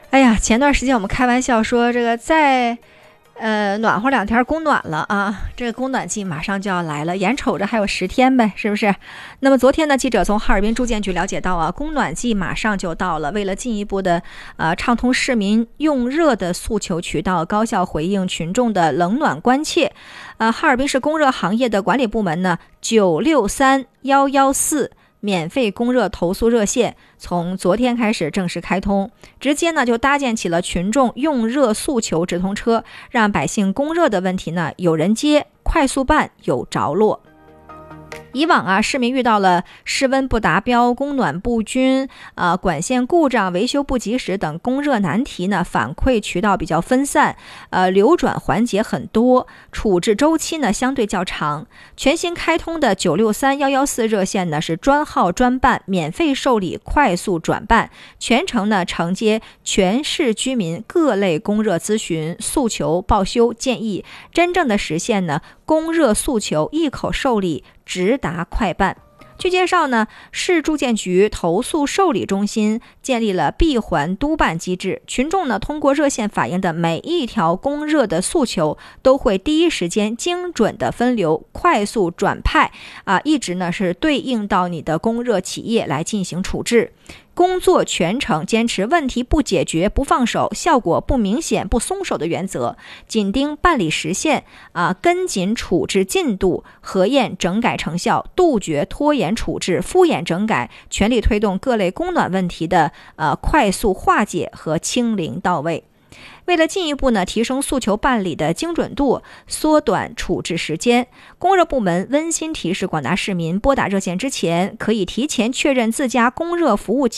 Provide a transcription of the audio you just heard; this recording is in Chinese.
哎呀，前段时间我们开玩笑说，这个再暖和2天供暖了啊，这个供暖季马上就要来了，眼瞅着还有10天呗，是不是？那么昨天呢，记者从哈尔滨住建局了解到啊，供暖季马上就到了，为了进一步的畅通市民用热的诉求渠道，高效回应群众的冷暖关切，哈尔滨市供热行业的管理部门呢963114免费供热投诉热线从昨天开始正式开通，直接呢就搭建起了群众用热诉求直通车，让百姓供热的问题呢有人接，快速办，有着落。以往啊，市民遇到了室温不达标、供暖不均、管线故障、维修不及时等供热难题呢，反馈渠道比较分散，流转环节很多，处置周期呢相对较长。全新开通的963114热线呢是专号专办，免费受理，快速转办，全程呢承接全市居民各类供热咨询、诉求、报修、建议，真正的实现呢供热诉求一口受理，直达快办。据介绍呢，市住建局投诉受理中心建立了闭环督办机制，群众呢通过热线反映的每一条供热的诉求，都会第一时间精准的分流，快速转派一直呢是对应到你的供热企业来进行处置。工作全程坚持问题不解决不放手，效果不明显不松手的原则，紧盯办理实现跟紧处置进度，核验整改成效，杜绝拖延处置、敷衍整改，全力推动各类供暖问题的快速化解和清零到位。为了进一步呢提升诉求办理的精准度，缩短处置时间，供热部门温馨提示广大市民，拨打热线之前可以提前确认自家供热服务